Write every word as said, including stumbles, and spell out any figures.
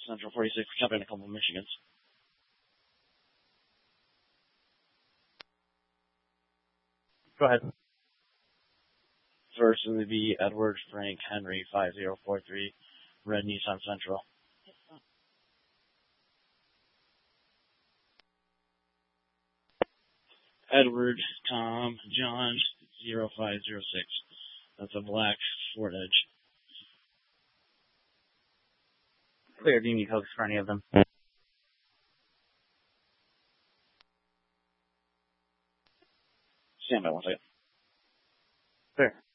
Central forty-six, jumping a couple of Michigans. Go ahead. First would be Edward Frank Henry five zero four three, Red Nissan Central. Edward Tom John zero five zero six. That's a black Ford Edge. Clear. Do you need hooks for any of them? Stand by one second. Clear.